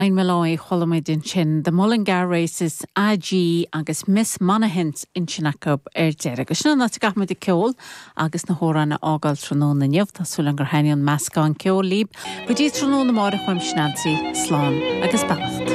Ein Malloy Holomaid in Chin, the Mullingar races AG agus Miss Monaghan's in Chinnacob Dere. Gusna na tigach me de ceol agus na hórana ágal tránó na neamh tá súlangar hainion meascán ceol líb, go dtí tránó na mára chuim sinansaí slán agus ballacht.